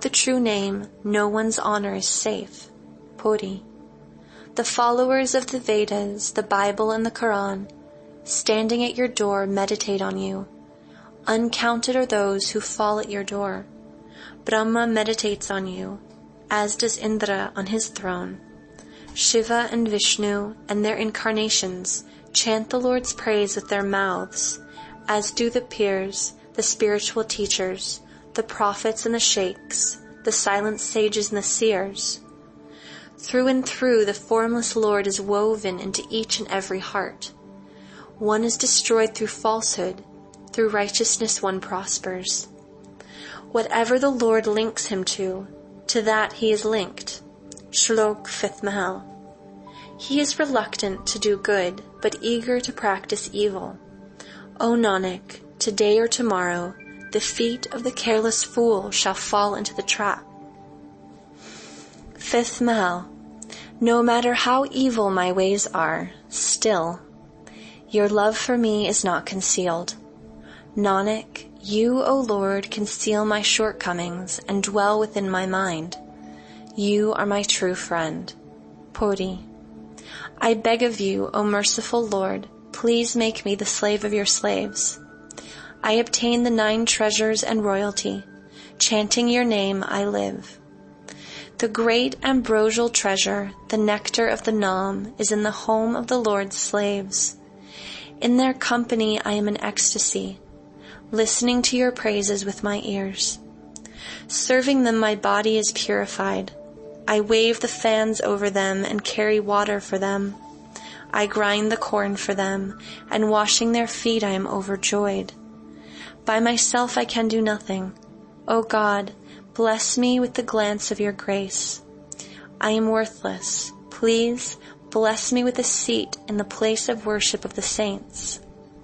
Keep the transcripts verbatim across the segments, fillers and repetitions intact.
the true name, no one's honor is safe. Puri. The followers of the Vedas, the Bible and the Quran, standing at your door, meditate on you. Uncounted are those who fall at your door. Brahma meditates on you, as does Indra on his throne. Shiva and Vishnu and their incarnations chant the Lord's praise with their mouths, as do the peers, the spiritual teachers, the prophets and the sheikhs, the silent sages and the seers. Through and through the formless Lord is woven into each and every heart. One is destroyed through falsehood, through righteousness one prospers. Whatever the Lord links him to, to that he is linked. Shlok fifth Mahal. He is reluctant to do good, but eager to practice evil. O Nanak, today or tomorrow, the feet of the careless fool shall fall into the trap. Fifth Mahal. No matter how evil my ways are, still, your love for me is not concealed. Nanak, you, O Lord, conceal my shortcomings and dwell within my mind. You are my true friend. Puri. I beg of you, O merciful Lord, please make me the slave of your slaves. I obtain the nine treasures and royalty. Chanting your name I live. The great ambrosial treasure, the nectar of the Nam, is in the home of the Lord's slaves. In their company I am in ecstasy, listening to your praises with my ears. Serving them my body is purified. I wave the fans over them and carry water for them. I grind the corn for them, and washing their feet I am overjoyed. By myself I can do nothing. O God, bless me with the glance of your grace. I am worthless. Please bless me with a seat in the place of worship of the saints.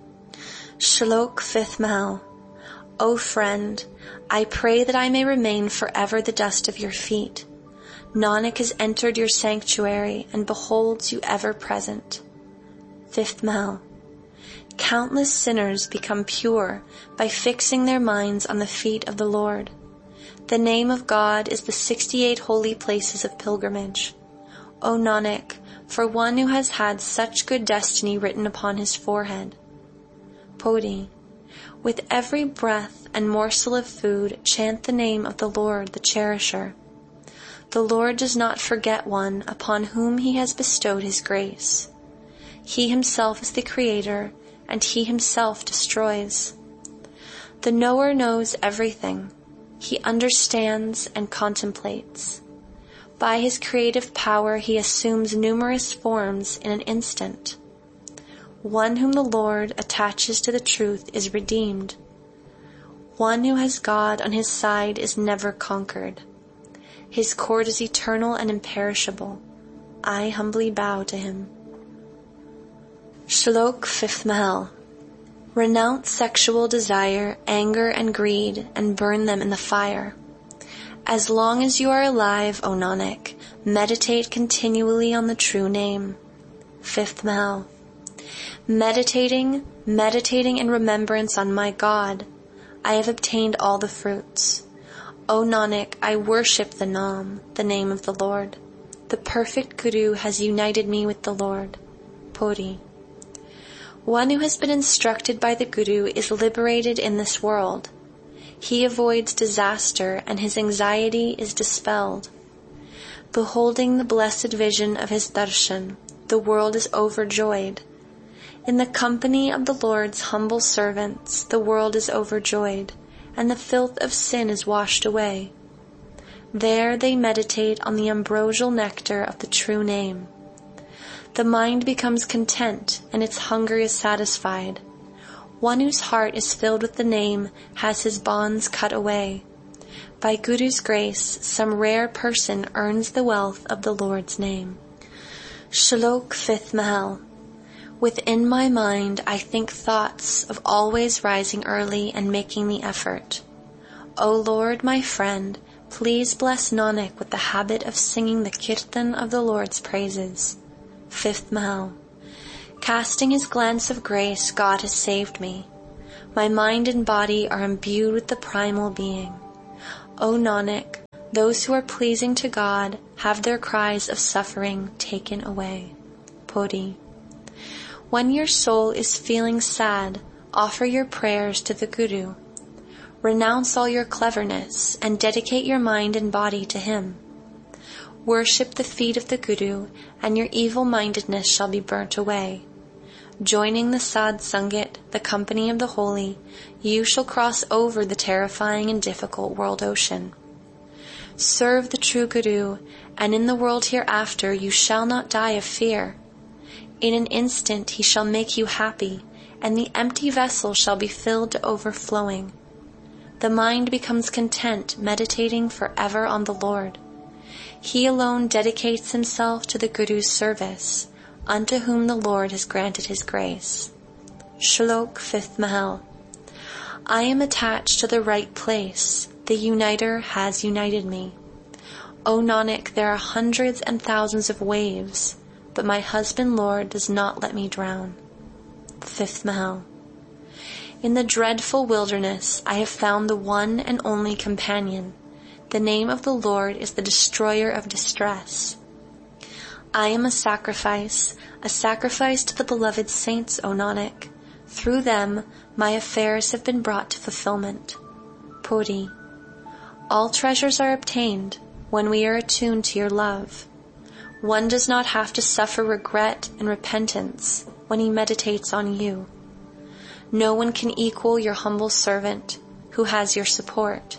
Shlok fifth Mahal. O friend, I pray that I may remain forever the dust of your feet. Nanak has entered your sanctuary and beholds you ever present. Fifth Mahal. Countless sinners become pure by fixing their minds on the feet of the Lord. The name of God is the sixty-eight holy places of pilgrimage. O Nanak, for one who has had such good destiny written upon his forehead. Puri. With every breath and morsel of food, chant the name of the Lord, the Cherisher. The Lord does not forget one upon whom he has bestowed his grace. He himself is the Creator, and he himself destroys. The knower knows everything. He understands and contemplates. By his creative power he assumes numerous forms in an instant. One whom the Lord attaches to the truth is redeemed. One who has God on his side is never conquered. His court is eternal and imperishable. I humbly bow to him. Shlok fifth Mahal. Renounce sexual desire, anger, and greed, and burn them in the fire. As long as you are alive, O Nanak, meditate continually on the true name. Fifth Mahal. Meditating, meditating in remembrance on my God, I have obtained all the fruits. O Nanak, I worship the Nam, the name of the Lord. The perfect Guru has united me with the Lord. Puri. One who has been instructed by the Guru is liberated in this world. He avoids disaster and his anxiety is dispelled. Beholding the blessed vision of his darshan, the world is overjoyed. In the company of the Lord's humble servants, the world is overjoyed, and the filth of sin is washed away. There they meditate on the ambrosial nectar of the true name. The mind becomes content, and its hunger is satisfied. One whose heart is filled with the name has his bonds cut away. By Guru's grace, some rare person earns the wealth of the Lord's name. Shlok fifth Mahal. Within my mind I think thoughts of always rising early and making the effort. O Lord, my friend, please bless Nanak with the habit of singing the kirtan of the Lord's praises. Fifth Mahal. Casting his glance of grace, God has saved me. My mind and body are imbued with the primal being. O Nanak, Those who are pleasing to God have their cries of suffering taken away. Puri. When your soul is feeling sad, offer your prayers to the Guru. Renounce all your cleverness and dedicate your mind and body to him. Worship the feet of the Guru, and your evil-mindedness shall be burnt away. Joining the Sadh Sangat, the company of the holy, you shall cross over the terrifying and difficult world ocean. Serve the true Guru, and in the world hereafter you shall not die of fear. In an instant he shall make you happy, and the empty vessel shall be filled to overflowing. The mind becomes content, meditating forever on the Lord. He alone dedicates himself to the Guru's service, unto whom the Lord has granted his grace. Shlok fifth Mahal. I am attached to the right place. The Uniter has united me. O Nanak, there are hundreds and thousands of waves, but my husband Lord does not let me drown. Fifth Mahal. In the dreadful wilderness I have found the one and only companion. The name of the Lord is the destroyer of distress. I am a sacrifice, a sacrifice to the beloved saints, O Nanak. Through them my affairs have been brought to fulfillment. Puri. All treasures are obtained when we are attuned to your love. One does not have to suffer regret and repentance when he meditates on you. No one can equal your humble servant who has your support.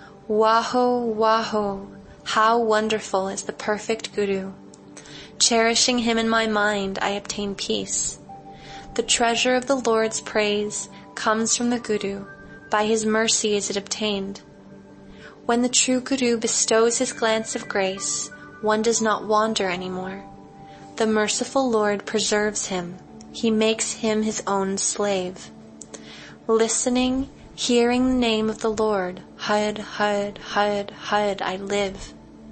Waho, waho, how wonderful is the perfect Guru. Cherishing him in my mind, I obtain peace. The treasure of the Lord's praise comes from the Guru. By his mercy is it obtained. When the true Guru bestows his glance of grace, one does not wander anymore. The merciful Lord preserves him. He makes him his own slave. Listening, hearing the name of the Lord, Had, Had, Had, Had, I live.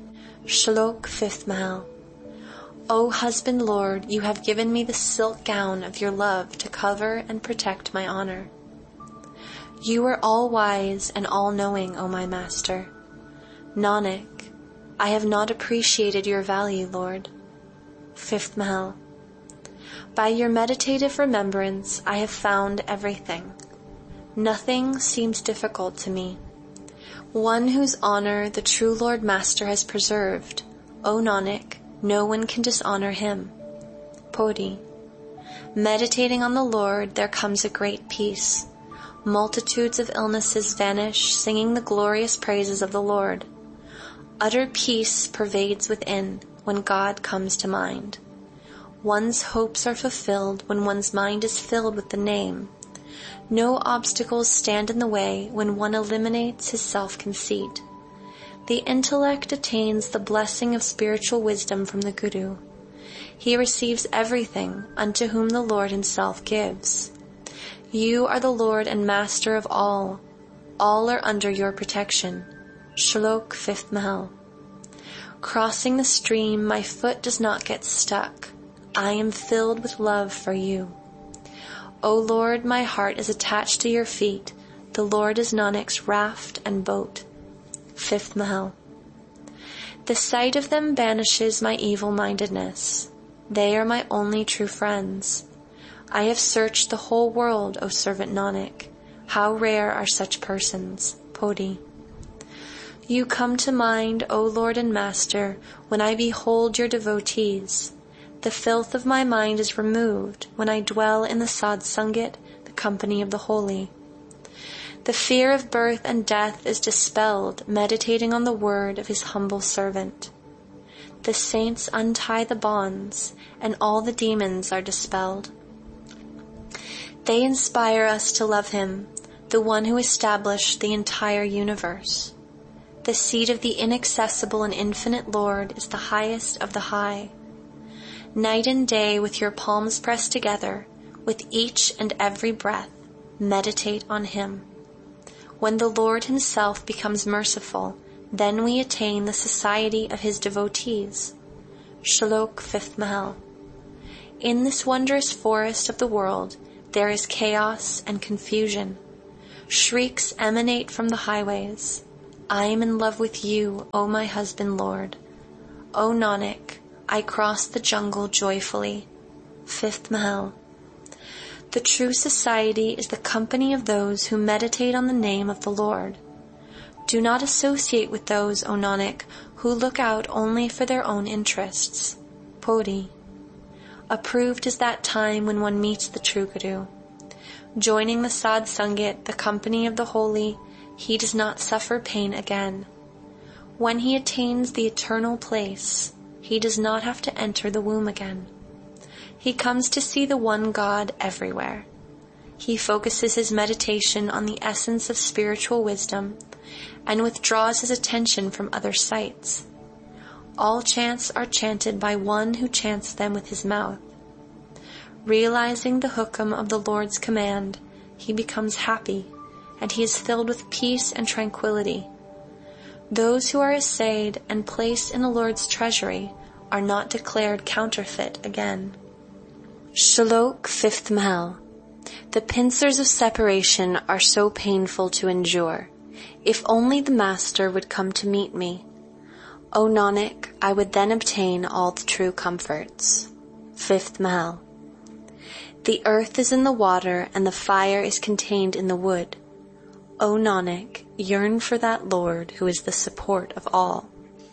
Shlok fifth Mahal. O husband Lord, you have given me the silk gown of your love to cover and protect my honor. You are all-wise and all-knowing, O my Master. Nanak, I have not appreciated your value, Lord. Fifth Mahal. By your meditative remembrance, I have found everything. Nothing seems difficult to me. One whose honor the true Lord Master has preserved, O Nanak, no one can dishonor him. Puri. Meditating on the Lord, there comes a great peace. Multitudes of illnesses vanish, singing the glorious praises of the Lord. Utter peace pervades within when God comes to mind. One's hopes are fulfilled when one's mind is filled with the name. No obstacles stand in the way when one eliminates his self-conceit. The intellect attains the blessing of spiritual wisdom from the Guru. He receives everything unto whom the Lord himself gives. You are the Lord and Master of all. All are under your protection. Shlok fifth Mahal. Crossing the stream, my foot does not get stuck. I am filled with love for you. O Lord, my heart is attached to your feet. The Lord is Nanak's raft and boat. Fifth Mahal. The sight of them banishes my evil-mindedness. They are my only true friends. I have searched the whole world, O servant Nanak. How rare are such persons. Puri. You come to mind, O Lord and Master, when I behold your devotees. The filth of my mind is removed when I dwell in the Sadh Sangat, the company of the holy. The fear of birth and death is dispelled, meditating on the word of his humble servant. The saints untie the bonds, and all the demons are dispelled. They inspire us to love him, the one who established the entire universe. The seat of the inaccessible and infinite Lord is the highest of the high. Night and day, with your palms pressed together, with each and every breath, meditate on him. When the Lord himself becomes merciful, then we attain the society of his devotees. Shlok fifth Mahal. In this wondrous forest of the world, there is chaos and confusion. Shrieks emanate from the highways. I am in love with you, O my husband Lord. O Nanak, I cross the jungle joyfully. Fifth Mahal. The true society is the company of those who meditate on the name of the Lord. Do not associate with those, O Nanak, who look out only for their own interests. Podi. Approved is that time when one meets the true Guru. Joining the Sadh Sangat, the company of the holy, he does not suffer pain again. When he attains the eternal place, he does not have to enter the womb again. He comes to see the one God everywhere. He focuses his meditation on the essence of spiritual wisdom and withdraws his attention from other sights. All chants are chanted by one who chants them with his mouth. Realizing the hukam of the Lord's command, he becomes happy, and he is filled with peace and tranquility. Those who are assayed and placed in the Lord's treasury are not declared counterfeit again. Shlok Fifth Mahal. The pincers of separation are so painful to endure. If only the Master would come to meet me. O Nanak, I would then obtain all the true comforts. Fifth Mahal. The earth is in the water and the fire is contained in the wood. O Nanak, yearn for that Lord who is the support of all.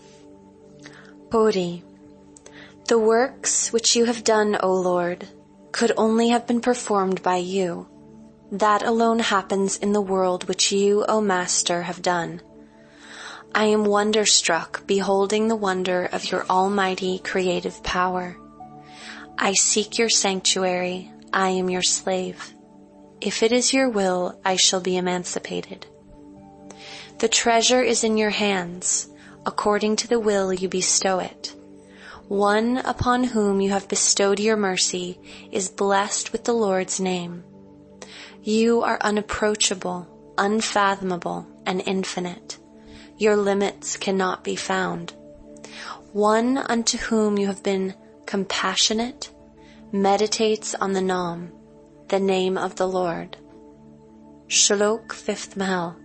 Puri. The works which you have done, O Lord, could only have been performed by you. That alone happens in the world which you, O Master, have done. I am wonderstruck beholding the wonder of your almighty creative power. I seek your sanctuary. I am your slave. If it is your will, I shall be emancipated. The treasure is in your hands. According to the will you bestow it. One upon whom you have bestowed your mercy is blessed with the Lord's name. You are unapproachable, unfathomable, and infinite. Your limits cannot be found. One unto whom you have been compassionate meditates on the Nam, the name of the Lord. Shlok Fifth Mahal.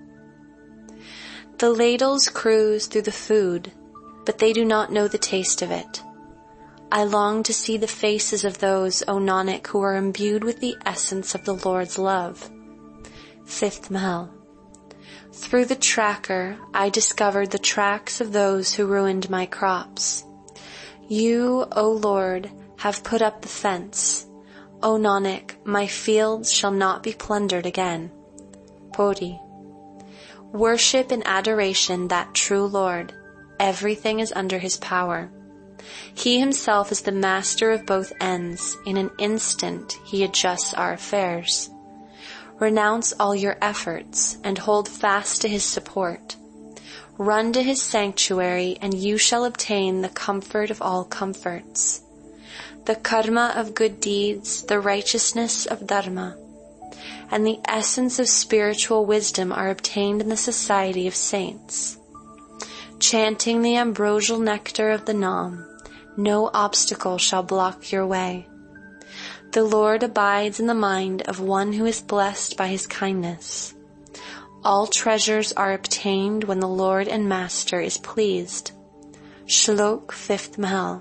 The ladles cruise through the food, but they do not know the taste of it. I long to see the faces of those, O Nanak, who are imbued with the essence of the Lord's love. Fifth Mahal. Through the tracker, I discovered the tracks of those who ruined my crops. You, O Lord, have put up the fence. O Nanak, my fields shall not be plundered again. Podi. Worship in adoration that true Lord. Everything is under his power. He himself is the master of both ends. In an instant he adjusts our affairs. Renounce all your efforts and hold fast to his support. Run to his sanctuary and you shall obtain the comfort of all comforts. The karma of good deeds, the righteousness of dharma, and the essence of spiritual wisdom are obtained in the society of saints. Chanting the ambrosial nectar of the Nam, no obstacle shall block your way. The Lord abides in the mind of one who is blessed by his kindness. All treasures are obtained when the Lord and Master is pleased. Shlok Fifth Mahal.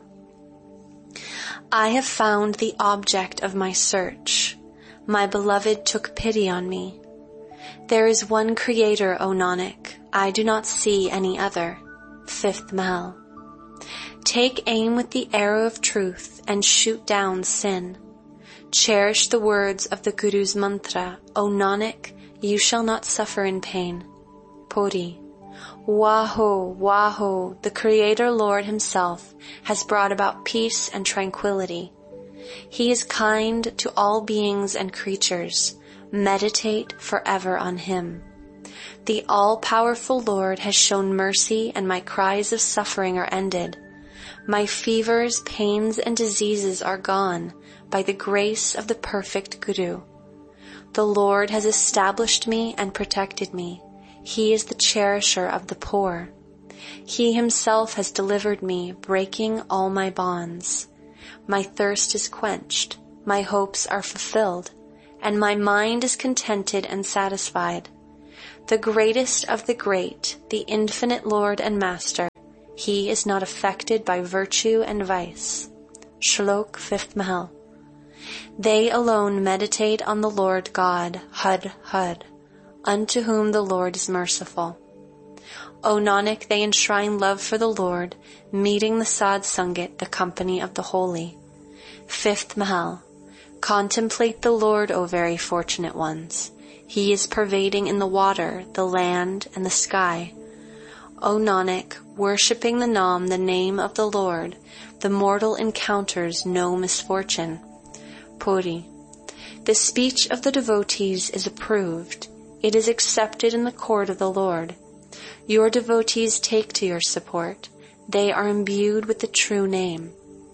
I have found the object of my search. My beloved took pity on me. There is one Creator, O Nanak. I do not see any other. Fifth Mahal. Take aim with the arrow of truth and shoot down sin. Cherish the words of the Guru's mantra. O Nanak, you shall not suffer in pain. Podi. Waho, Waho, the Creator Lord himself has brought about peace and tranquility. He is kind to all beings and creatures. Meditate forever on him. The all-powerful Lord has shown mercy and my cries of suffering are ended. My fevers, pains, and diseases are gone by the grace of the perfect Guru. The Lord has established me and protected me. He is the cherisher of the poor. He himself has delivered me, breaking all my bonds. My thirst is quenched, my hopes are fulfilled, and my mind is contented and satisfied. the greatest of the great, the infinite Lord and Master. He is not affected by virtue and vice. Shlok fifth Mahal. They alone meditate on the Lord God, Hud Hud, unto whom the Lord is merciful. O Nanak, they enshrine love for the Lord, meeting the Sad Sangat, the company of the holy. Fifth Mahal. Contemplate the Lord, O very fortunate ones. He is pervading in the water, the land, and the sky. O Nanak, worshipping the Nam, the name of the Lord, the mortal encounters no misfortune. Puri. The speech of the devotees is approved. It is accepted in the court of the Lord. Your devotees take to your support. They are imbued with the true name.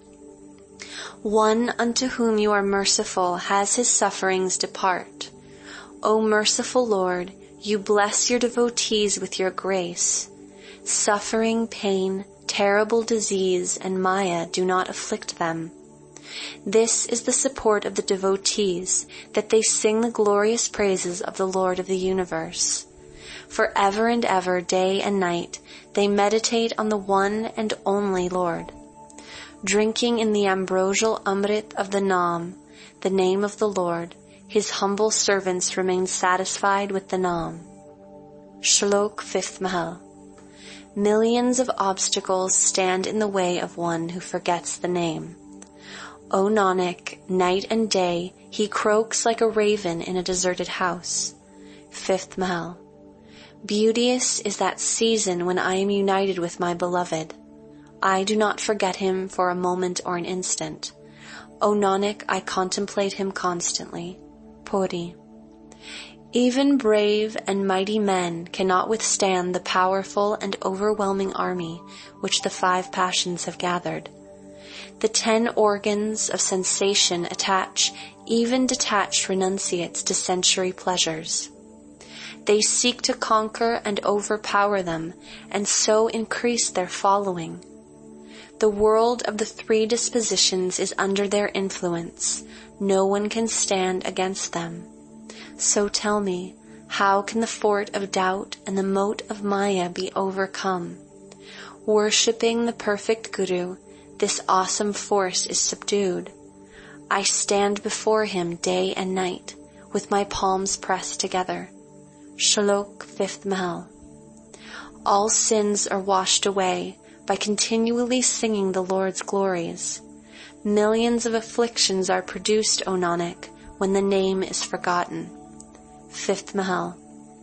One unto whom you are merciful has his sufferings depart. O merciful Lord, you bless your devotees with your grace. Suffering, pain, terrible disease, and Maya do not afflict them. This is the support of the devotees, that they sing the glorious praises of the Lord of the universe. For ever and ever, day and night, they meditate on the one and only Lord. Drinking in the ambrosial Amrit of the Nam, the name of the Lord, his humble servants remain satisfied with the Nam. Shlok fifth Mahal. Millions of obstacles stand in the way of one who forgets the name. O Nanak, night and day, he croaks like a raven in a deserted house. Fifth Mahal. Beauteous is that season when I am united with my beloved. I do not forget him for a moment or an instant. O Nanak, I contemplate him constantly. Puri. Even brave and mighty men cannot withstand the powerful and overwhelming army which the five passions have gathered. The ten organs of sensation attach even detached renunciates to sensory pleasures. They seek to conquer and overpower them, and so increase their following. The world of the three dispositions is under their influence. No one can stand against them. So tell me, how can the fort of doubt and the moat of Maya be overcome? Worshipping the perfect Guru, this awesome force is subdued. I stand before him day and night, with my palms pressed together. Shlok fifth Mahal. All sins are washed away by continually singing the Lord's glories. Millions of afflictions are produced, O Nanak, when the name is forgotten. Fifth Mahal.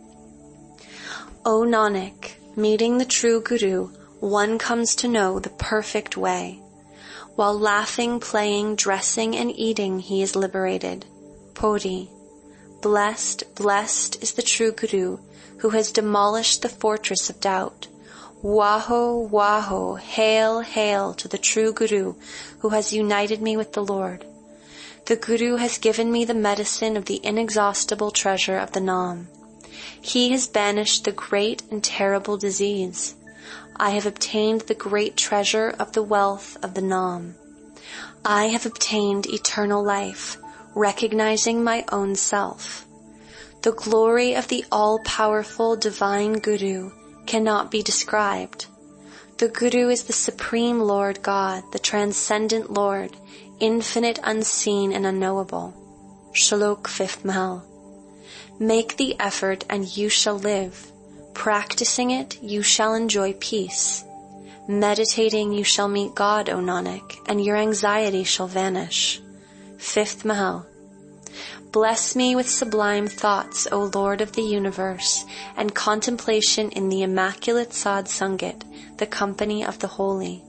O Nanak, meeting the true Guru, one comes to know the perfect way. While laughing, playing, dressing, and eating, he is liberated. Puri. Blessed, blessed is the true Guru, who has demolished the fortress of doubt. Waho, waho, hail, hail to the true Guru, who has united me with the Lord. The Guru has given me the medicine of the inexhaustible treasure of the Nam. He has banished the great and terrible disease. I have obtained the great treasure of the wealth of the Nam. I have obtained eternal life, recognizing my own self. The glory of the all-powerful divine Guru cannot be described. The Guru is the Supreme Lord God, the Transcendent Lord, infinite, unseen, and unknowable. Shlok fifth Mahal. Make the effort and you shall live. Practicing it, you shall enjoy peace. Meditating, you shall meet God, O Nanak, and your anxiety shall vanish. Fifth Mahal. Bless me with sublime thoughts, O Lord of the universe, and contemplation in the immaculate Sad Sangat, the company of the holy.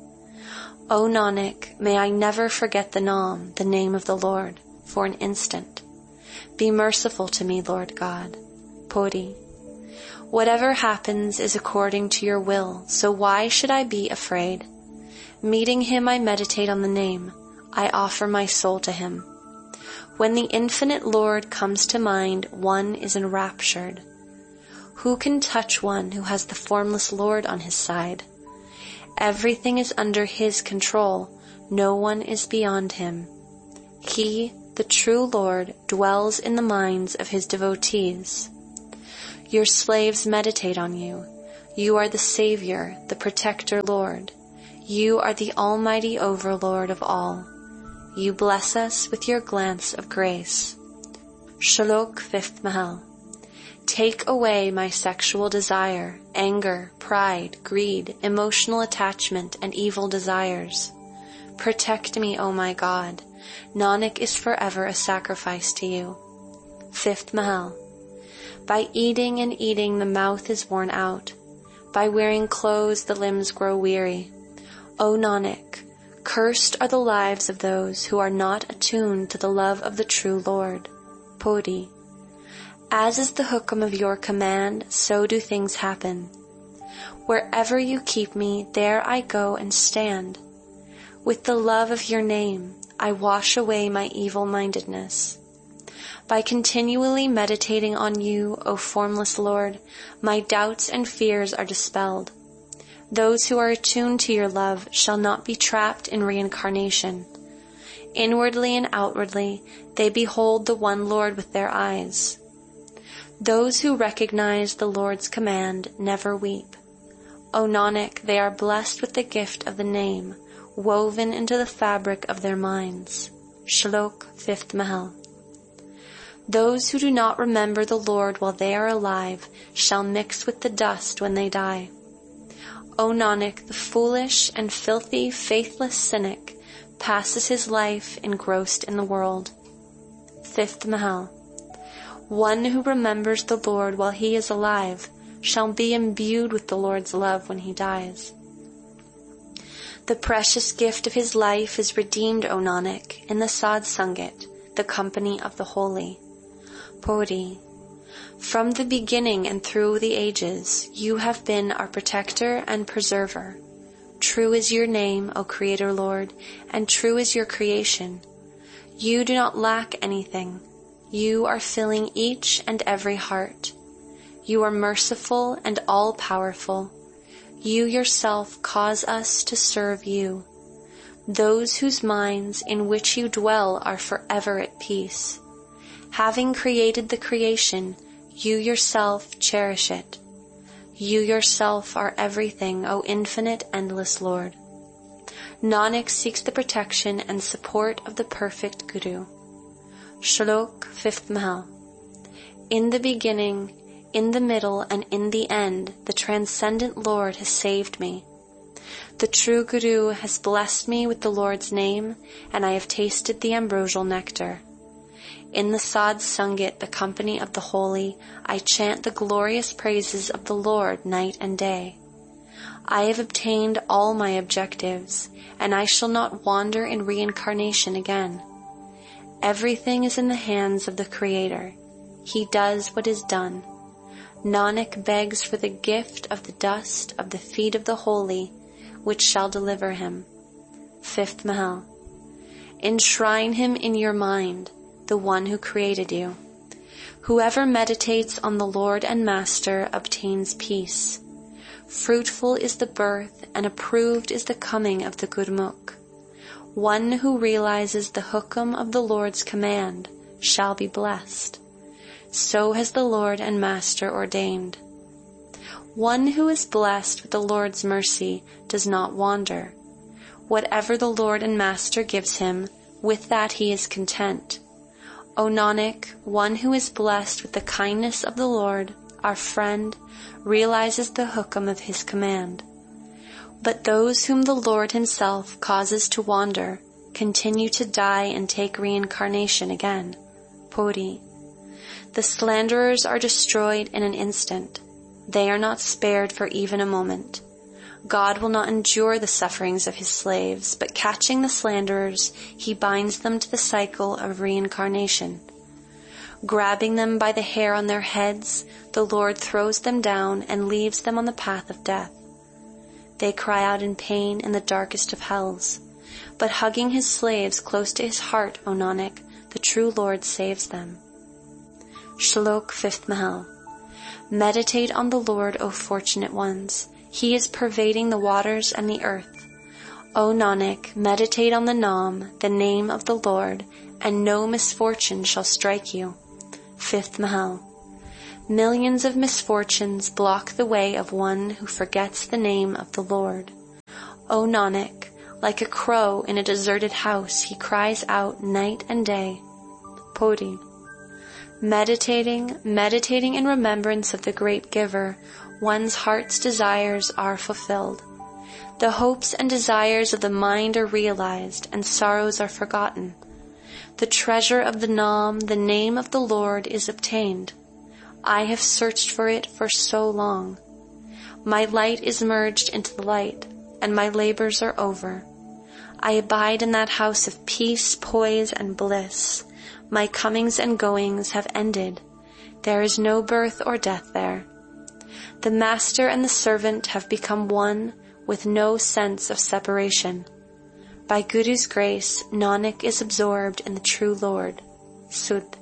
O Nanak, may I never forget the Nam, the name of the Lord, for an instant. Be merciful to me, Lord God. Puri. Whatever happens is according to your will, so why should I be afraid? Meeting him, I meditate on the name. I offer my soul to him. When the infinite Lord comes to mind, one is enraptured. Who can touch one who has the formless Lord on his side? Everything is under his control. No one is beyond him. He, the true Lord, dwells in the minds of his devotees. Your slaves meditate on you. You are the Savior, the Protector Lord. You are the Almighty Overlord of all. You bless us with your glance of grace. Shalok, fifth Mahal. Take away my sexual desire, anger, pride, greed, emotional attachment, and evil desires. Protect me, O my God. Nanak is forever a sacrifice to you. Fifth Mahal. By eating and eating the mouth is worn out. By wearing clothes the limbs grow weary. O Nanak, cursed are the lives of those who are not attuned to the love of the true Lord. Puri. As is the hukam of your command, so do things happen. Wherever you keep me, there I go and stand. With the love of your name, I wash away my evil-mindedness. By continually meditating on you, O formless Lord, my doubts and fears are dispelled. Those who are attuned to your love shall not be trapped in reincarnation. Inwardly and outwardly, they behold the one Lord with their eyes. Those who recognize the Lord's command never weep. O Nanak, they are blessed with the gift of the name, woven into the fabric of their minds. Shlok, fifth Mahal. Those who do not remember the Lord while they are alive shall mix with the dust when they die. O Nanak, the foolish and filthy, faithless cynic passes his life engrossed in the world. Fifth Mahal. One who remembers the Lord while he is alive shall be imbued with the Lord's love when he dies. The precious gift of his life is redeemed, O Nanak, in the Sad Sangat, the company of the holy. Puri. From the beginning and through the ages, you have been our protector and preserver. True is your name, O Creator Lord, and true is your creation. You do not lack anything. You are filling each and every heart. You are merciful and all-powerful. You yourself cause us to serve you. Those whose minds in which you dwell are forever at peace. Having created the creation, you yourself cherish it. You yourself are everything, O infinite, endless Lord. Nanak seeks the protection and support of the perfect Guru. Shlok, fifth Mahal. In the beginning, in the middle, and in the end, the transcendent Lord has saved me. The true Guru has blessed me with the Lord's name, and I have tasted the ambrosial nectar. In the Sad Sangat, the company of the holy, I chant the glorious praises of the Lord night and day. I have obtained all my objectives, and I shall not wander in reincarnation again. Everything is in the hands of the Creator. He does what is done. Nanak begs for the gift of the dust of the feet of the holy, which shall deliver him. Fifth Mahal. Enshrine him in your mind, the one who created you. Whoever meditates on the Lord and Master obtains peace. Fruitful is the birth and approved is the coming of the Gurmukh. One who realizes the hukam of the Lord's command shall be blessed. So has the Lord and Master ordained. One who is blessed with the Lord's mercy does not wander. Whatever the Lord and Master gives him, with that he is content. O Nanak, one who is blessed with the kindness of the Lord, our friend, realizes the hukam of his command. But those whom the Lord himself causes to wander continue to die and take reincarnation again. Puri. The slanderers are destroyed in an instant. They are not spared for even a moment. God will not endure the sufferings of his slaves, but catching the slanderers, he binds them to the cycle of reincarnation. Grabbing them by the hair on their heads, the Lord throws them down and leaves them on the path of death. They cry out in pain in the darkest of hells, but hugging his slaves close to his heart, O Nanak, the true Lord saves them. Shlok, fifth Mahal. Meditate on the Lord, O fortunate ones. He is pervading the waters and the earth. O Nanak, meditate on the Nam, the name of the Lord, and no misfortune shall strike you. Fifth Mahal. Millions of misfortunes block the way of one who forgets the name of the Lord. O Nanak, like a crow in a deserted house, he cries out night and day. Podi. Meditating, meditating in remembrance of the great giver, one's heart's desires are fulfilled. The hopes and desires of the mind are realized, and sorrows are forgotten. The treasure of the Nam, the name of the Lord, is obtained. I have searched for it for so long. My light is merged into the light, and my labors are over. I abide in that house of peace, poise, and bliss. My comings and goings have ended. There is no birth or death there. The master and the servant have become one, with no sense of separation. By Guru's grace, Nanak is absorbed in the true Lord. Sud.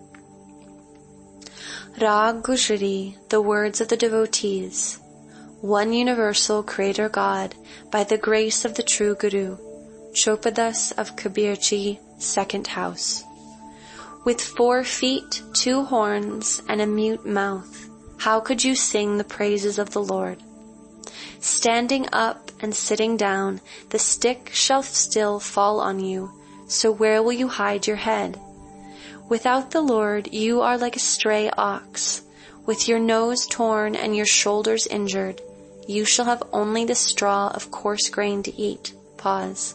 Rag Gujari, the words of the devotees. One universal Creator God, by the grace of the true Guru. Chopadas of Kabirji, second house. With four feet, two horns, and a mute mouth, how could you sing the praises of the Lord? Standing up and sitting down, the stick shall still fall on you, so where will you hide your head? Without the Lord, you are like a stray ox. With your nose torn and your shoulders injured, you shall have only the straw of coarse grain to eat. Pause.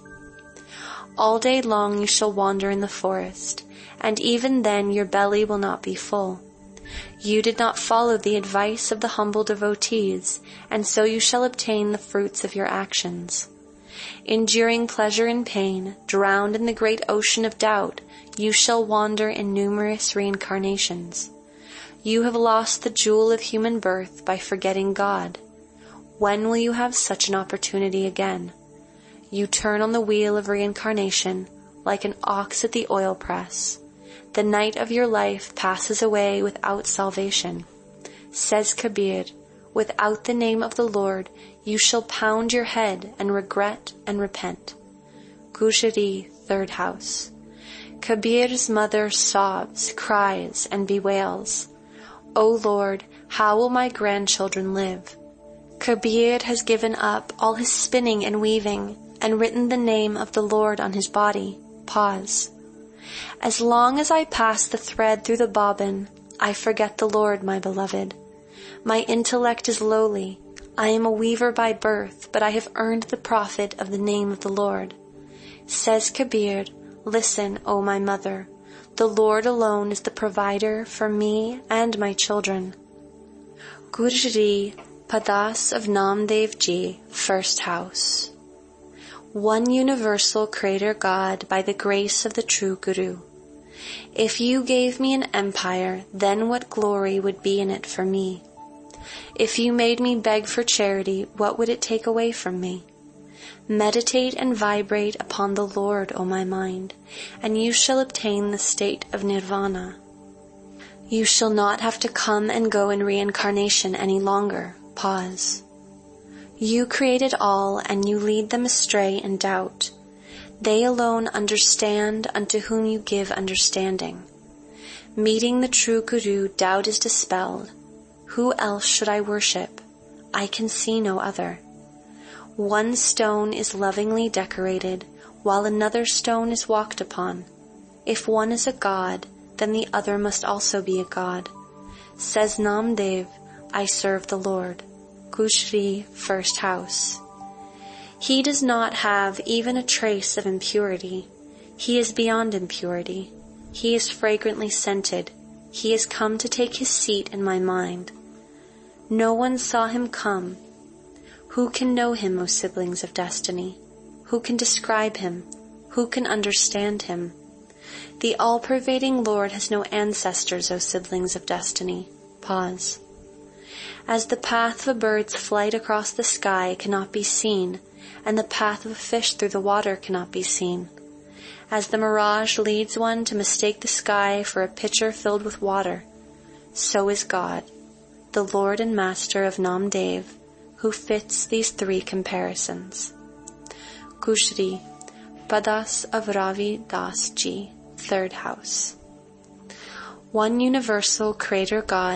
All day long you shall wander in the forest, and even then your belly will not be full. You did not follow the advice of the humble devotees, and so you shall obtain the fruits of your actions. Enduring pleasure and pain, drowned in the great ocean of doubt, you shall wander in numerous reincarnations. You have lost the jewel of human birth by forgetting God. When will you have such an opportunity again? You turn on the wheel of reincarnation like an ox at the oil press. The night of your life passes away without salvation. Says Kabir, without the name of the Lord, you shall pound your head and regret and repent. Gujari, third house. Kabir's mother sobs, cries, and bewails, O Lord, how will my grandchildren live? Kabir has given up all his spinning and weaving, and written the name of the Lord on his body. Pause. As long as I pass the thread through the bobbin, I forget the Lord, my beloved. My intellect is lowly. I am a weaver by birth, but I have earned the profit of the name of the Lord. Says Kabir, listen, O my mother. The Lord alone is the provider for me and my children. Gujari, Padas of Namdev Ji, first house. One universal Creator God by the grace of the true Guru. If you gave me an empire, then what glory would be in it for me? If you made me beg for charity, what would it take away from me? Meditate and vibrate upon the Lord, O my mind, and you shall obtain the state of nirvana. You shall not have to come and go in reincarnation any longer. Pause. You created all, and you lead them astray in doubt. They alone understand unto whom you give understanding. Meeting the true Guru, doubt is dispelled. Who else should I worship? I can see no other. One stone is lovingly decorated, while another stone is walked upon. If one is a god, then the other must also be a god. Says Namdev, I serve the Lord. Gujari, first house. He does not have even a trace of impurity. He is beyond impurity. He is fragrantly scented. He has come to take his seat in my mind. No one saw him come. Who can know him, O siblings of destiny? Who can describe him? Who can understand him? The all-pervading Lord has no ancestors, O siblings of destiny. Pause. As the path of a bird's flight across the sky cannot be seen, and the path of a fish through the water cannot be seen. As the mirage leads one to mistake the sky for a pitcher filled with water, so is God, the Lord and Master of Namdev, who fits these three comparisons. Gujari, Padas of Ravi Das Ji, third house. One universal Creator God,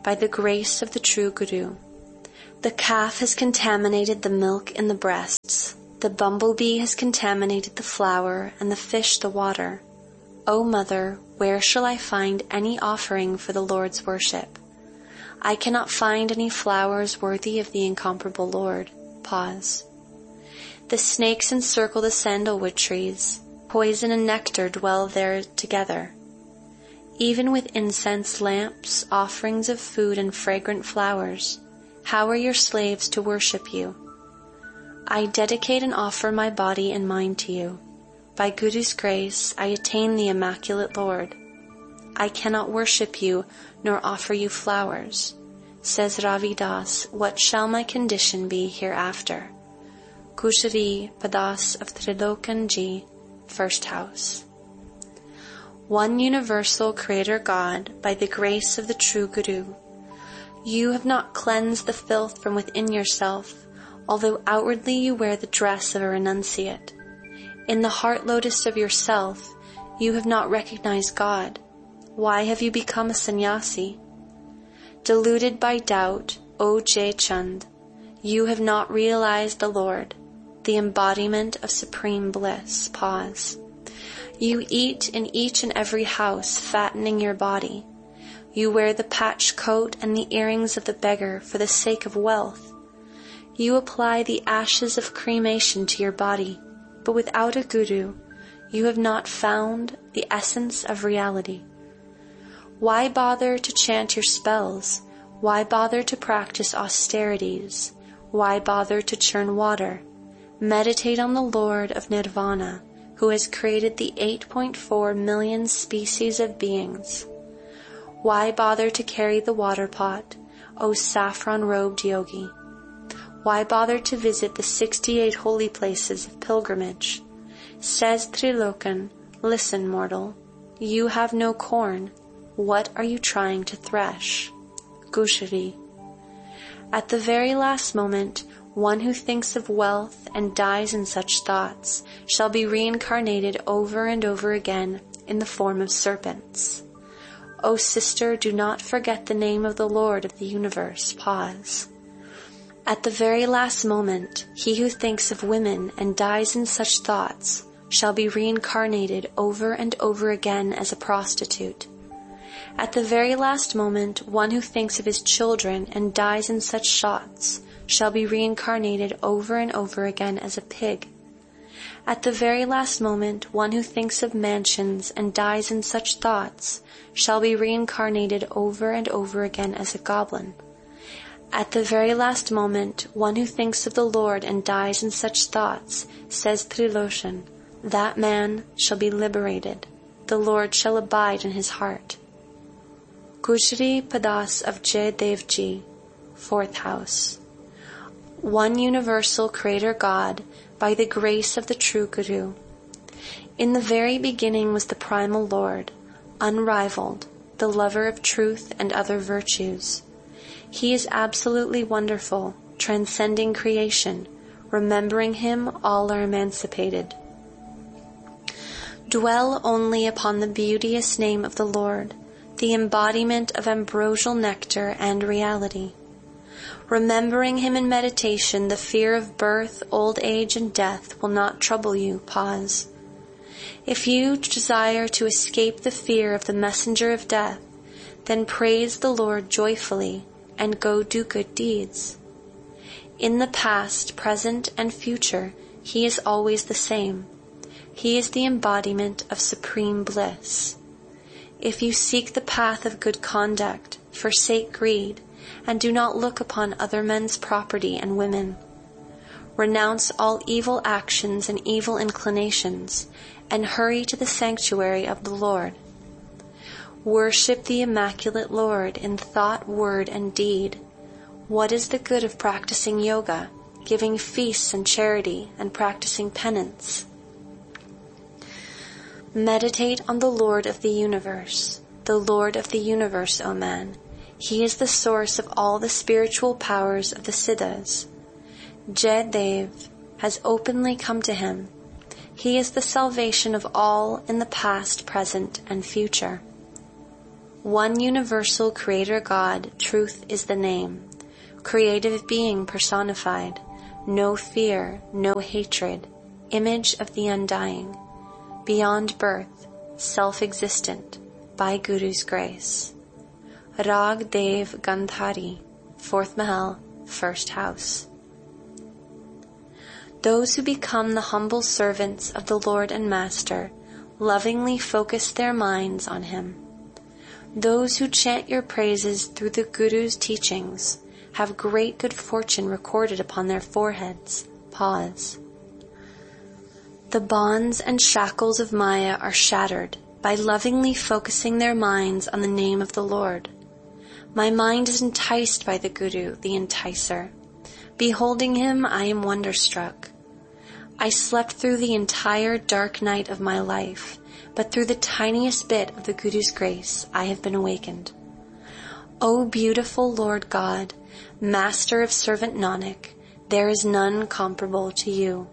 by the grace of the true Guru. The calf has contaminated the milk in the breasts, the bumblebee has contaminated the flour, and the fish the water. O Mother, where shall I find any offering for the Lord's worship? I cannot find any flowers worthy of the incomparable Lord. Pause. The snakes encircle the sandalwood trees. Poison and nectar dwell there together. Even with incense, lamps, offerings of food, and fragrant flowers, how are your slaves to worship you? I dedicate and offer my body and mind to you. By Guru's grace, I attain the Immaculate Lord. I cannot worship you nor offer you flowers. Says Ravi Das, what shall my condition be hereafter? Kushari Padas of Trilokanji, First House. One universal Creator God, by the grace of the true Guru, you have not cleansed the filth from within yourself, although outwardly you wear the dress of a renunciate. In the heart lotus of yourself, you have not recognized God. Why have you become a sannyasi? Deluded by doubt, O Jai Chand, you have not realized the Lord, the embodiment of supreme bliss. Pause. You eat in each and every house, fattening your body. You wear the patched coat and the earrings of the beggar for the sake of wealth. You apply the ashes of cremation to your body, but without a guru, you have not found the essence of reality. Why bother to chant your spells? Why bother to practice austerities? Why bother to churn water? Meditate on the Lord of Nirvana, who has created the eight point four million species of beings. Why bother to carry the water pot, O saffron-robed yogi? Why bother to visit the sixty-eight holy places of pilgrimage? Says Trilokan, listen, mortal, you have no corn. What are you trying to thresh? Gushari. At the very last moment, one who thinks of wealth and dies in such thoughts shall be reincarnated over and over again in the form of serpents. O sister, do not forget the name of the Lord of the universe. Pause. At the very last moment, he who thinks of women and dies in such thoughts shall be reincarnated over and over again as a prostitute. At the very last moment, one who thinks of his children and dies in such thoughts shall be reincarnated over and over again as a pig. At the very last moment, one who thinks of mansions and dies in such thoughts shall be reincarnated over and over again as a goblin. At the very last moment, one who thinks of the Lord and dies in such thoughts, says Trilochan, that man shall be liberated. The Lord shall abide in his heart. Kushari Padas of Jai Devji, Fourth House. One universal Creator God, by the grace of the true Guru. In the very beginning was the primal Lord, unrivaled, the lover of truth and other virtues. He is absolutely wonderful, transcending creation. Remembering him, all are emancipated. Dwell only upon the beauteous name of the Lord, the embodiment of ambrosial nectar and reality. Remembering him in meditation, the fear of birth, old age, and death will not trouble you. Pause. If you desire to escape the fear of the messenger of death, then praise the Lord joyfully and go do good deeds. In the past, present, and future, he is always the same. He is the embodiment of supreme bliss. If you seek the path of good conduct, forsake greed, and do not look upon other men's property and women. Renounce all evil actions and evil inclinations, and hurry to the sanctuary of the Lord. Worship the Immaculate Lord in thought, word, and deed. What is the good of practicing yoga, giving feasts and charity, and practicing penance? Meditate on the Lord of the universe, the Lord of the universe, O man. He is the source of all the spiritual powers of the Siddhas. Jai Dev has openly come to him. He is the salvation of all in the past, present, and future. One universal Creator God, truth is the name. Creative being personified, no fear, no hatred, image of the undying, beyond birth, self-existent, by Guru's grace. Rag Dev Gandhari, fourth Mahal, first house. Those who become the humble servants of the Lord and Master lovingly focus their minds on Him. Those who chant your praises through the Guru's teachings have great good fortune recorded upon their foreheads. Pause. The bonds and shackles of Maya are shattered by lovingly focusing their minds on the name of the Lord. My mind is enticed by the Guru, the enticer. Beholding him, I am wonderstruck. I slept through the entire dark night of my life, but through the tiniest bit of the Guru's grace, I have been awakened. O beautiful Lord God, Master of servant Nanak, there is none comparable to you.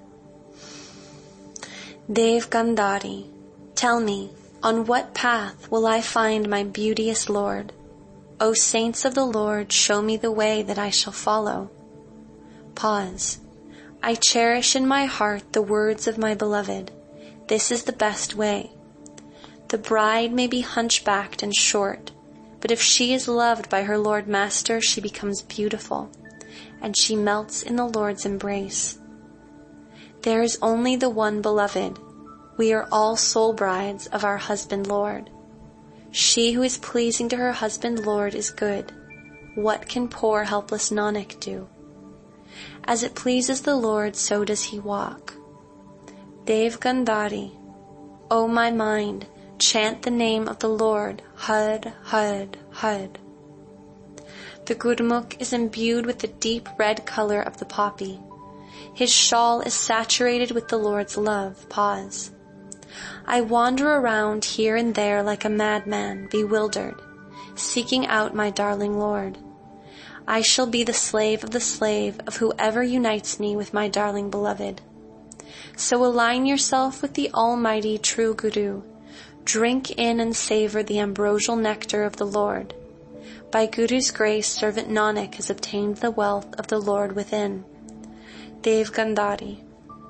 Dev Gandhari, tell me, on what path will I find my beauteous Lord? O saints of the Lord, show me the way that I shall follow. Pause. I cherish in my heart the words of my beloved. This is the best way. The bride may be hunchbacked and short, but if she is loved by her Lord Master, she becomes beautiful, and she melts in the Lord's embrace. There is only the one beloved. We are all soul brides of our husband Lord. She who is pleasing to her husband Lord is good. What can poor helpless Nanak do? As it pleases the Lord, so does he walk. Dev Gandhari, O my mind, chant the name of the Lord, Had, Had, Had. The Gurmukh is imbued with the deep red color of the poppy. His shawl is saturated with the Lord's love. Pause. I wander around here and there like a madman, bewildered, seeking out my darling Lord. I shall be the slave of the slave of whoever unites me with my darling beloved. So align yourself with the almighty true Guru. Drink in and savor the ambrosial nectar of the Lord. By Guru's grace, servant Nanak has obtained the wealth of the Lord within. Dev Gandhari.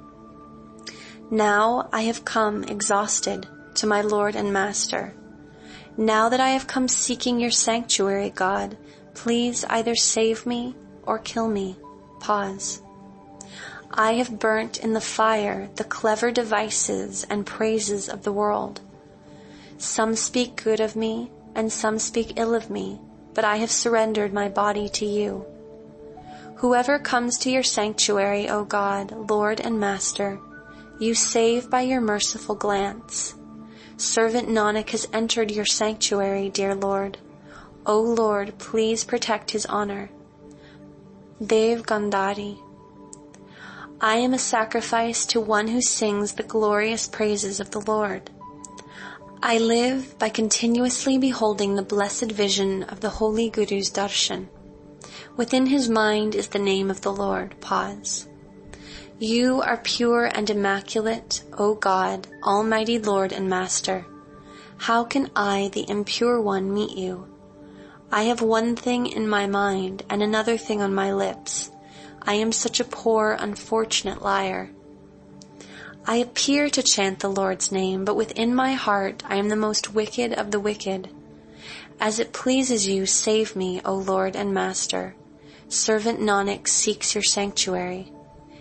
Now I have come exhausted to my Lord and Master. Now that I have come seeking your sanctuary, God, please either save me or kill me. Pause. I have burnt in the fire the clever devices and praises of the world. Some speak good of me, and some speak ill of me, but I have surrendered my body to you. Whoever comes to your sanctuary, O God, Lord and Master, you save by your merciful glance. Servant Nanak has entered your sanctuary, dear Lord. O Lord, please protect his honor. Dev Gandhari. I am a sacrifice to one who sings the glorious praises of the Lord. I live by continuously beholding the blessed vision of the Holy Guru's darshan. Within his mind is the name of the Lord. Pause. You are pure and immaculate, O God, Almighty Lord and Master. How can I, the impure one, meet you? I have one thing in my mind and another thing on my lips. I am such a poor, unfortunate liar. I appear to chant the Lord's name, but within my heart I am the most wicked of the wicked. As it pleases you, save me, O Lord and Master. Servant Nanak seeks your sanctuary.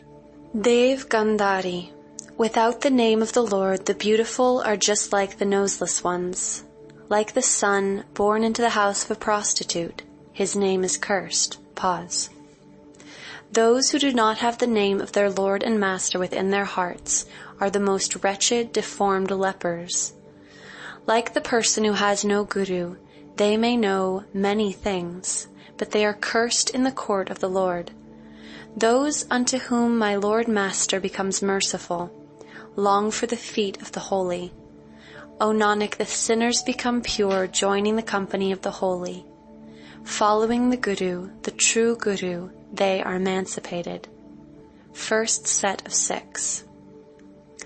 Dev Gandhari. Without the name of the Lord, the beautiful are just like the noseless ones. Like the son born into the house of a prostitute, his name is cursed. Pause. Those who do not have the name of their Lord and Master within their hearts are the most wretched, deformed lepers. Like the person who has no Guru, they may know many things, but they are cursed in the court of the Lord. Those unto whom my Lord Master becomes merciful long for the feet of the holy. O Nanak, the sinners become pure, joining the company of the holy. Following the Guru, the true Guru, they are emancipated. First set of six.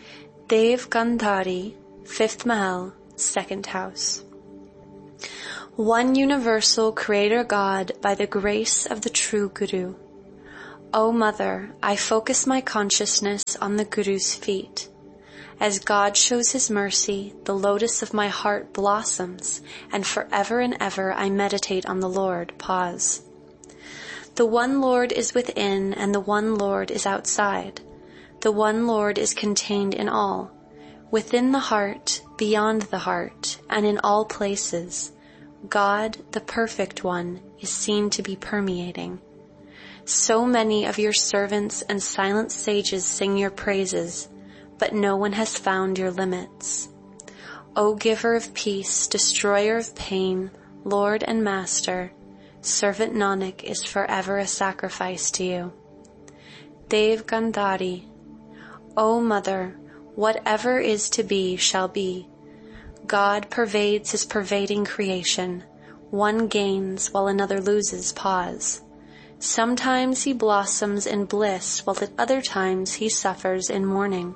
Dev Gandhari, fifth Mahal, second house. one universal Creator God by the grace of the true Guru. O Mother, I focus my consciousness on the Guru's feet. As God shows His mercy, the lotus of my heart blossoms, and forever and ever I meditate on the Lord. Pause. The one Lord is within, and the one Lord is outside. The one Lord is contained in all, within the heart, beyond the heart, and in all places. God, the perfect one, is seen to be permeating. So many of your servants and silent sages sing your praises, but no one has found your limits. O giver of peace, destroyer of pain, Lord and Master, servant Nanak is forever a sacrifice to you. Dev Gandhari. O Mother, whatever is to be shall be. God pervades His pervading creation. One gains while another loses. Pause. Sometimes He blossoms in bliss, while at other times He suffers in mourning.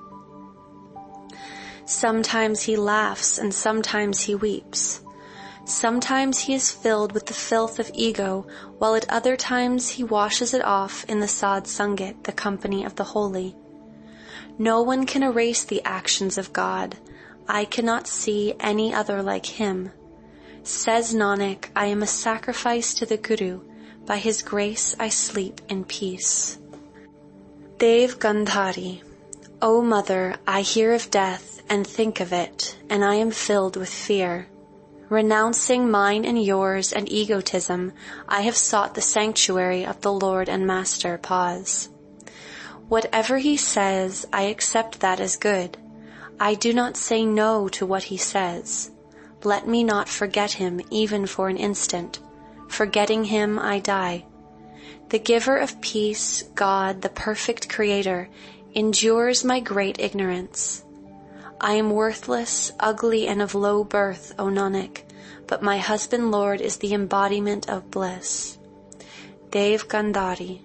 Sometimes He laughs and sometimes He weeps. Sometimes He is filled with the filth of ego, while at other times He washes it off in the Sad Sangat, the company of the holy. No one can erase the actions of God. I cannot see any other like Him. Says Nanak, I am a sacrifice to the Guru. By His grace I sleep in peace. Dev Gandhari. O Mother, I hear of death and think of it, and I am filled with fear. Renouncing mine and yours and egotism, I have sought the sanctuary of the Lord and Master. Pause. Whatever He says, I accept that as good. I do not say no to what He says. Let me not forget Him even for an instant. Forgetting Him, I die. The giver of peace, God, the perfect Creator, endures my great ignorance. I am worthless, ugly, and of low birth, O Nanak, but my husband Lord is the embodiment of bliss. Dev Gandhari.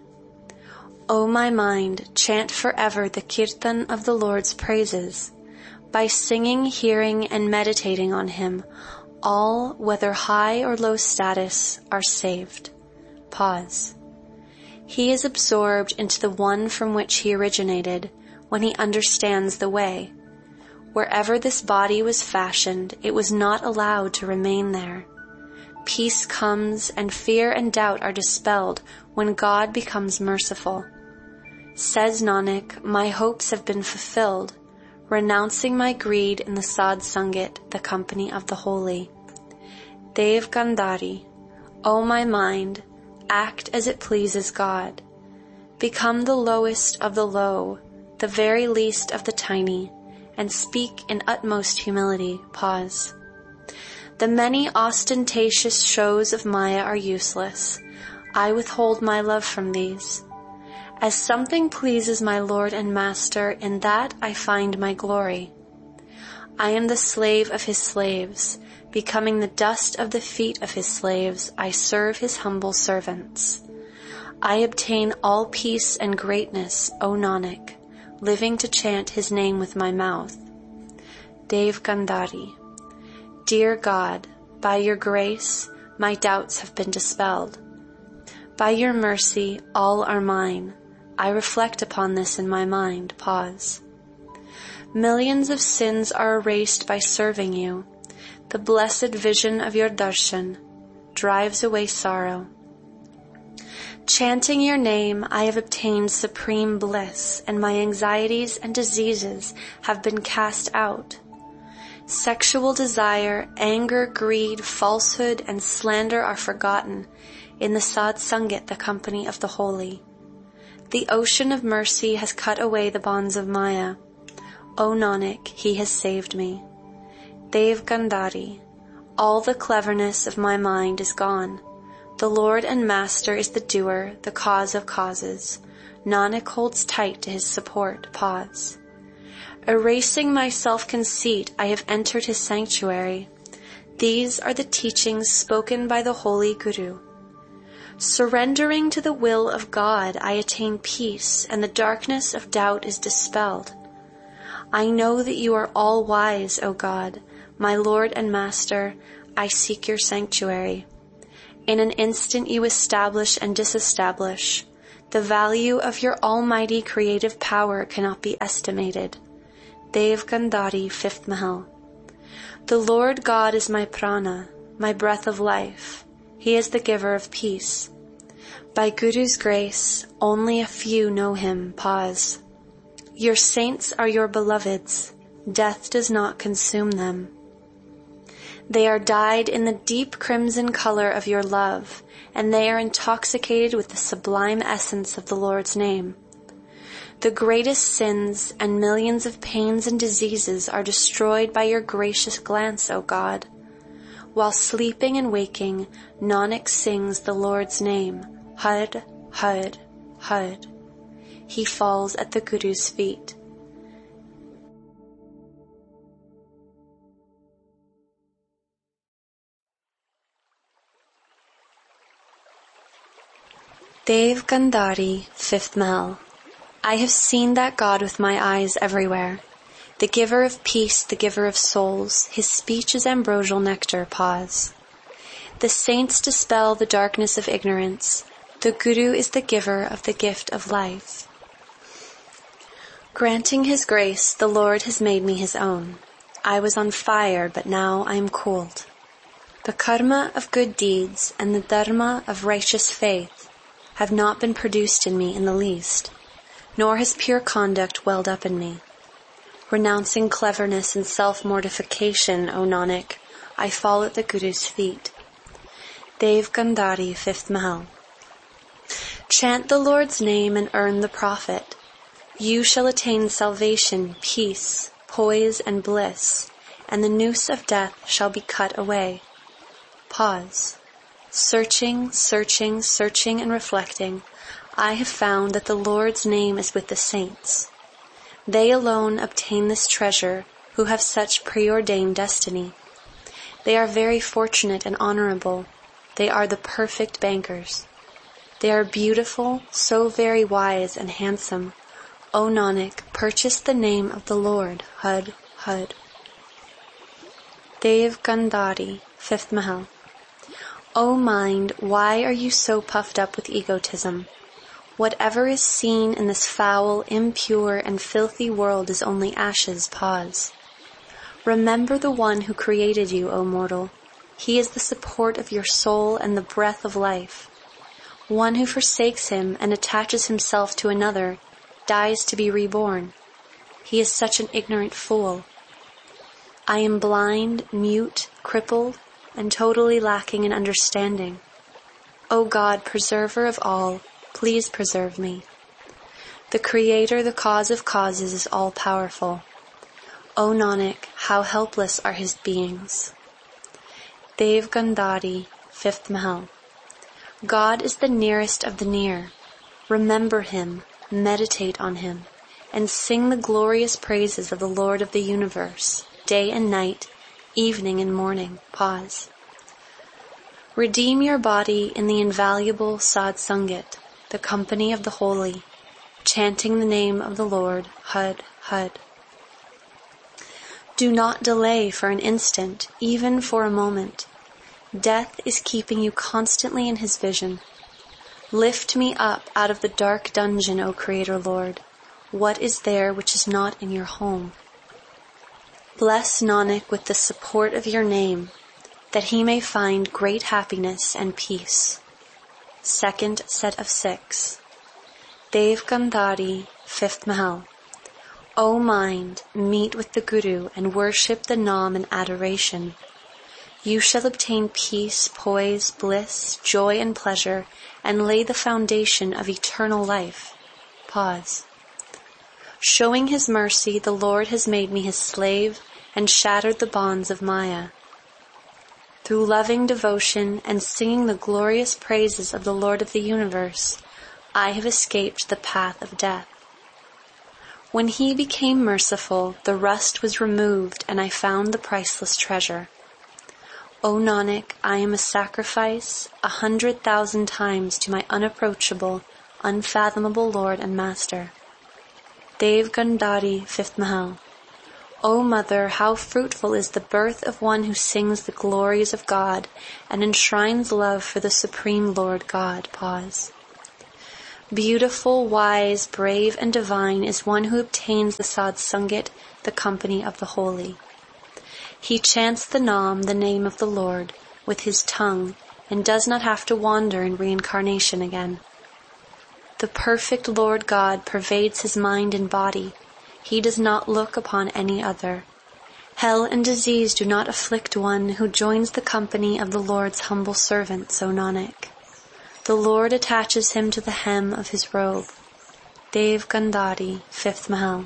O my mind, chant forever the kirtan of the Lord's praises. By singing, hearing, and meditating on Him, all, whether high or low status, are saved. Pause. He is absorbed into the one from which he originated when he understands the way. Wherever this body was fashioned, it was not allowed to remain there. Peace comes and fear and doubt are dispelled when God becomes merciful. Says Nanak, my hopes have been fulfilled, renouncing my greed in the Sad Sangat, the company of the holy. Dev Gandhari. O my mind, act as it pleases God. Become the lowest of the low, the very least of the tiny, and speak in utmost humility. Pause. The many ostentatious shows of Maya are useless. I withhold my love from these. As something pleases my Lord and Master, in that I find my glory. I am the slave of His slaves. Becoming the dust of the feet of His slaves, I serve His humble servants. I obtain all peace and greatness, O Nanak, living to chant His name with my mouth. Dev Gandhari. Dear God, by Your grace, my doubts have been dispelled. By Your mercy, all are mine. I reflect upon this in my mind. Pause. Millions of sins are erased by serving You. The blessed vision of Your darshan drives away sorrow. Chanting Your name, I have obtained supreme bliss, and my anxieties and diseases have been cast out. Sexual desire, anger, greed, falsehood, and slander are forgotten in the Sad Sangat, the company of the holy. The ocean of mercy has cut away the bonds of Maya. O Nanak, He has saved me. Dev Gandhari. All the cleverness of my mind is gone. The Lord and Master is the doer, the cause of causes. Nanak holds tight to His support. Pause. Erasing my self-conceit, I have entered His sanctuary. These are the teachings spoken by the holy Guru. Surrendering to the will of God, I attain peace, and the darkness of doubt is dispelled. I know that You are all-wise, O God, my Lord and Master. I seek your sanctuary. In an instant you establish and disestablish. The value of your almighty creative power cannot be estimated. Dev Gandhari, fifth Mahal. The Lord God is my prana, my breath of life. He is the giver of peace. By Guru's grace, only a few know him. Pause. Your saints are your beloveds. Death does not consume them. They are dyed in the deep crimson color of your love, and they are intoxicated with the sublime essence of the Lord's name. The greatest sins and millions of pains and diseases are destroyed by your gracious glance, O God. While sleeping and waking, Nanak sings the Lord's name, Had, Had, Had. He falls at the Guru's feet. Dev Gandhari, fifth Mahal. I have seen that God with my eyes everywhere. The giver of peace, the giver of souls, his speech is ambrosial nectar. Pause. The saints dispel the darkness of ignorance. The Guru is the giver of the gift of life. Granting his grace, the Lord has made me his own. I was on fire, but now I am cooled. The karma of good deeds and the dharma of righteous faith have not been produced in me in the least, nor has pure conduct welled up in me. Renouncing cleverness and self-mortification, O Nanak, I fall at the Guru's feet. Dev Gandhari, fifth Mahal. Chant the Lord's name and earn the profit. You shall attain salvation, peace, poise, and bliss, and the noose of death shall be cut away. Pause. Searching, searching, searching, and reflecting, I have found that the Lord's name is with the saints. They alone obtain this treasure who have such preordained destiny. They are very fortunate and honorable. They are the perfect bankers. They are beautiful, so very wise and handsome. O Nanak, purchase the name of the Lord, Had, Had. Dev Gandhari, fifth Mahal. O mind, why are you so puffed up with egotism? Whatever is seen in this foul, impure, and filthy world is only ashes. Pause. Remember the one who created you, O mortal. He is the support of your soul and the breath of life. One who forsakes him and attaches himself to another dies to be reborn. He is such an ignorant fool. I am blind, mute, crippled, and totally lacking in understanding. O God, preserver of all, please preserve me. The Creator, the cause of causes, is all-powerful. O Nanak, how helpless are his beings. Dev Gandhari, fifth Mahal. God is the nearest of the near. Remember him, meditate on him, and sing the glorious praises of the Lord of the universe, day and night, evening and morning. Pause. Redeem your body in the invaluable Sad Sangat, the company of the holy, chanting the name of the Lord, Had, Had. Do not delay for an instant, even for a moment. Death is keeping you constantly in his vision. Lift me up out of the dark dungeon, O Creator Lord. What is there which is not in your home? Bless Nanak with the support of your name, that he may find great happiness and peace. Second set of six. Dev Gandhari, fifth Mahal. O mind, meet with the Guru and worship the Nam in adoration. You shall obtain peace, poise, bliss, joy, and pleasure, and lay the foundation of eternal life. Pause. Showing his mercy, the Lord has made me his slave and shattered the bonds of Maya. Through loving devotion and singing the glorious praises of the Lord of the universe, I have escaped the path of death. When he became merciful, the rust was removed and I found the priceless treasure. O Nanak, I am a sacrifice a hundred thousand times to my unapproachable, unfathomable Lord and Master. Dev Gandhari, fifth Mahal. O Mother, how fruitful is the birth of one who sings the glories of God and enshrines love for the Supreme Lord God. Pause. Beautiful, wise, brave, and divine is one who obtains the Sad Sangat, the company of the holy. He chants the Nam, the name of the Lord, with his tongue, and does not have to wander in reincarnation again. The perfect Lord God pervades his mind and body. He does not look upon any other. Hell and disease do not afflict one who joins the company of the Lord's humble servants, O Nanak. The Lord attaches him to the hem of his robe. Dev Gandhari, fifth Mahal.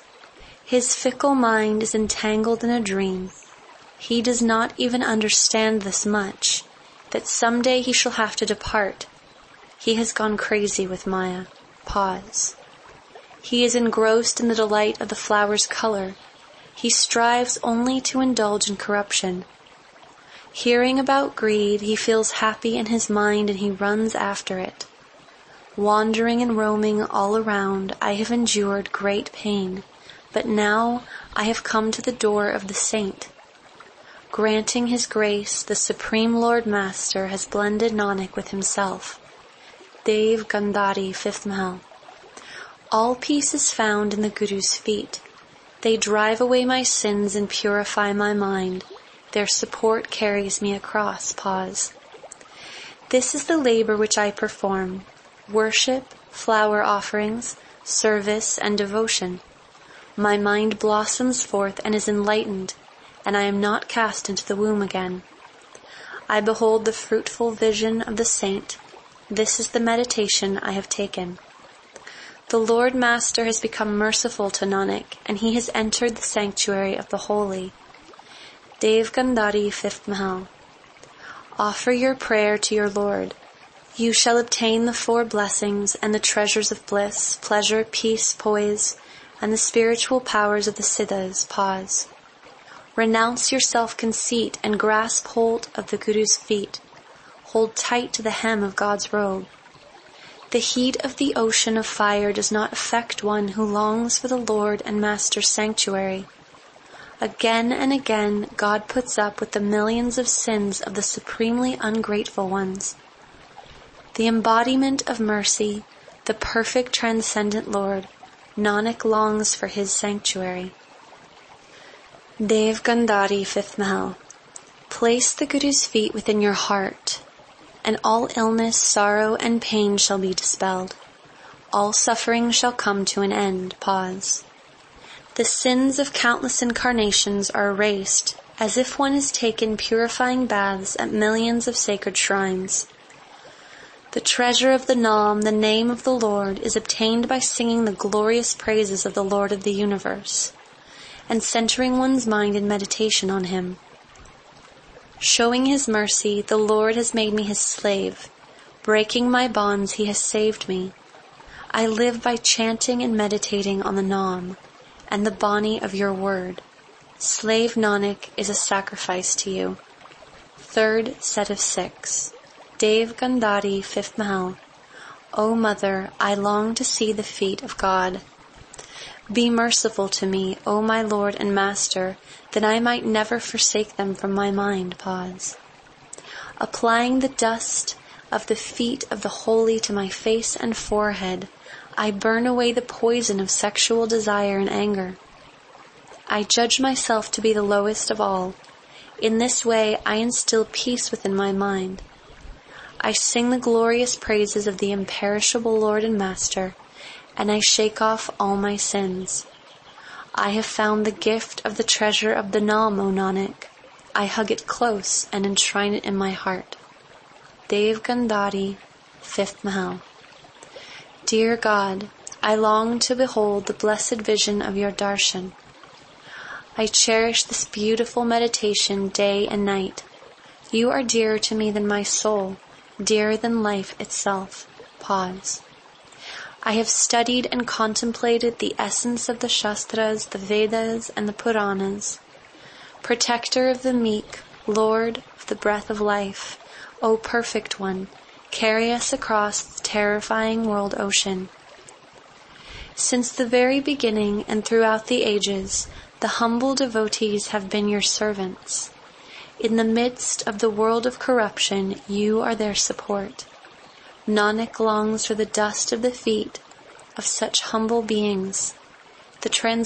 His fickle mind is entangled in a dream. He does not even understand this much, that someday he shall have to depart. He has gone crazy with Maya. Pause. He is engrossed in the delight of the flower's color. He strives only to indulge in corruption. Hearing about greed, he feels happy in his mind and he runs after it. Wandering and roaming all around, I have endured great pain, but now I have come to the door of the saint. Granting his grace, the Supreme Lord Master has blended Nanak with himself. Dev Gandhari, fifth Mahal. All peace is found in the Guru's feet. They drive away my sins and purify my mind. Their support carries me across. Pause. This is the labor which I perform: worship, flower offerings, service, and devotion. My mind blossoms forth and is enlightened, and I am not cast into the womb again. I behold the fruitful vision of the saint. This is the meditation I have taken. The Lord Master has become merciful to Nanak, and he has entered the sanctuary of the holy. Dev Gandhari, fifth Mahal. Offer your prayer to your Lord. You shall obtain the four blessings and the treasures of bliss, pleasure, peace, poise, and the spiritual powers of the Siddhas. Pause. Renounce your self-conceit and grasp hold of the Guru's feet. Hold tight to the hem of God's robe. The heat of the ocean of fire does not affect one who longs for the Lord and Master's sanctuary. Again and again, God puts up with the millions of sins of the supremely ungrateful ones. The embodiment of mercy, the perfect transcendent Lord, Nanak longs for his sanctuary. Dev Gandhari, fifth Mahal. Place the Guru's feet within your heart, and all illness, sorrow, and pain shall be dispelled. All suffering shall come to an end. Pause. The sins of countless incarnations are erased, as if one has taken purifying baths at millions of sacred shrines. The treasure of the Nam, the name of the Lord, is obtained by singing the glorious praises of the Lord of the universe, and centering one's mind in meditation on him. Showing his mercy, the Lord has made me his slave. Breaking my bonds, he has saved me. I live by chanting and meditating on the Nam and the Bani of your word. Slave Nanak is a sacrifice to you. Third set of six. Dev Gandhari, fifth Mahal. O Mother, I long to see the feet of God. Be merciful to me, O my Lord and Master, that I might never forsake them from my mind. Pause. Applying the dust of the feet of the holy to my face and forehead, I burn away the poison of sexual desire and anger. I judge myself to be the lowest of all. In this way I instill peace within my mind. I sing the glorious praises of the imperishable Lord and Master, and I shake off all my sins. I have found the gift of the treasure of the Nam, O Nanak. I hug it close and enshrine it in my heart. Dev Gandhari, fifth Mahal. Dear God, I long to behold the blessed vision of your darshan. I cherish this beautiful meditation day and night. You are dearer to me than my soul, dearer than life itself. Pause. I have studied and contemplated the essence of the Shastras, the Vedas, and the Puranas. Protector of the meek, Lord of the breath of life, O perfect one, carry us across the terrifying world ocean. Since the very beginning and throughout the ages, The humble devotees have been your servants. In the midst of the world of corruption, you are their support. Nanak longs for the dust of the feet of such humble beings. The trans